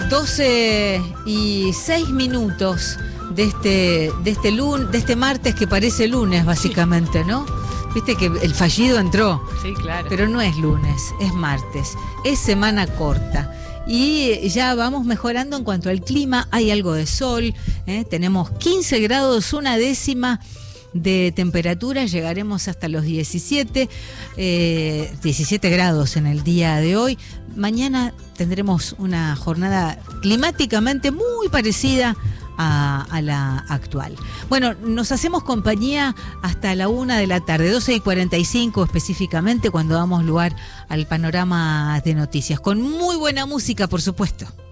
12:06 de este martes que parece lunes, básicamente, ¿no? Viste que el fallido entró. Sí, claro. Pero no es lunes, es martes. Es semana corta. Y ya vamos mejorando en cuanto al clima. Hay algo de sol, tenemos 15 grados, una décima de temperatura, llegaremos hasta los 17 grados en el día de hoy. Mañana tendremos una jornada climáticamente muy parecida a la actual. Bueno, nos hacemos compañía hasta la 1 de la tarde, 12:45 específicamente, cuando damos lugar al panorama de noticias, con muy buena música, por supuesto.